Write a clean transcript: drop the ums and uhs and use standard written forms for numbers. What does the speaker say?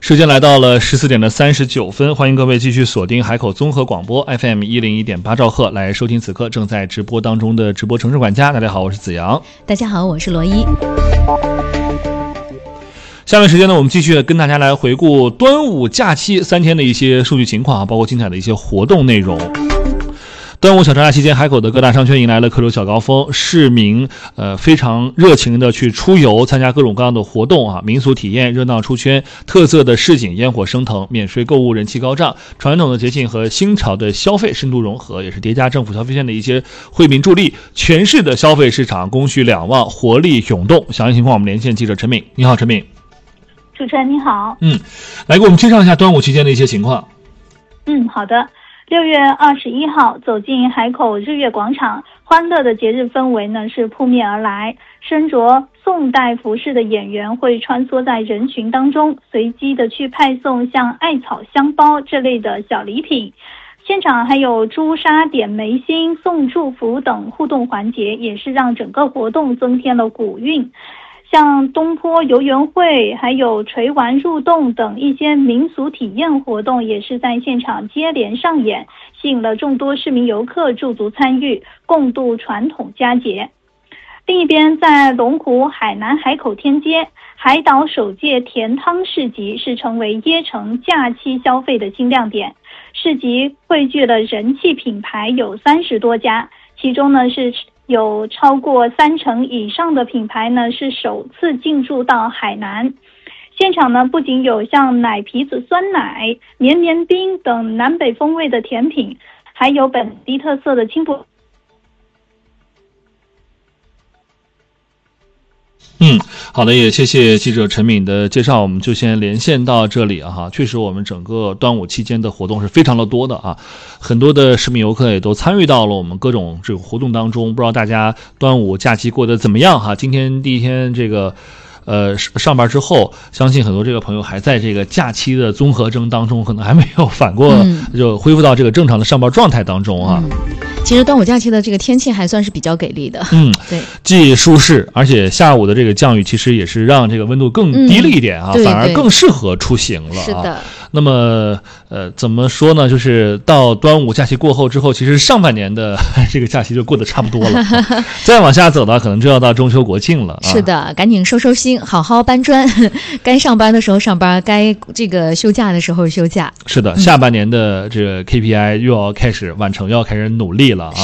时间来到了14点39分，欢迎各位继续锁定海口综合广播 FM101.8兆赫来收听此刻正在直播当中的直播城市管家。大家好，我是子阳。 大家好，我是罗伊。 下面时间呢，我们继续跟大家来回顾端午假期3天的一些数据情况，包括精彩的一些活动内容。端午小长假期间，海口的各大商圈迎来了客流小高峰，市民非常热情的去出游，参加各种各样的活动啊，民俗体验热闹出圈，特色的市井烟火升腾，免税购物人气高涨，传统的节庆和新潮的消费深度融合，也是叠加政府消费券的一些惠民助力，全市的消费市场供需两旺，活力涌动。详细情况我们连线记者陈敏。你好，陈敏。 主持人你好。 来给我们介绍一下端午期间的一些情况。 好的。6月21号走进海口日月广场，欢乐的节日氛围呢是扑面而来。身着宋代服饰的演员会穿梭在人群当中，随机的去派送像艾草香包这类的小礼品。现场还有朱砂点眉心、送祝福等互动环节，也是让整个活动增添了古韵。像东坡游园会还有垂丸入洞等一些民俗体验活动也是在现场接连上演，吸引了众多市民游客驻足参与，共度传统佳节。另一边，在龙湖海南海口天街，海岛首届甜汤市集是成为椰城假期消费的新亮点。市集汇聚了人气品牌有30多家，其中呢是有超过30%以上的品牌呢是首次进驻到海南。现场呢不仅有像奶皮子酸奶、绵绵冰等南北风味的甜品，还有本地特色的青葡。 好的，也谢谢记者陈敏的介绍，我们就先连线到这里啊。确实我们整个端午期间的活动是非常的多的啊，很多的市民游客也都参与到了我们各种这个活动当中。不知道大家端午假期过得怎么样哈？今天第一天这个上班之后，相信很多这个朋友还在这个假期的综合征当中，可能还没有反过就恢复到这个正常的上班状态当中啊。 其实端午假期的这个天气还算是比较给力的，对， 既舒适，而且下午的这个降雨其实也是让这个温度更低了一点啊，反而更适合出行了啊。 是的。 那么怎么说呢，就是到端午假期过后之后，其实上半年的这个假期就过得差不多了再往下走的可能就要到中秋国庆了啊。 是的，赶紧收收心，好好搬砖该上班的时候上班，该这个休假的时候休假。 是的，下半年的这个 KPI 又要开始完成，又要开始努力了啊。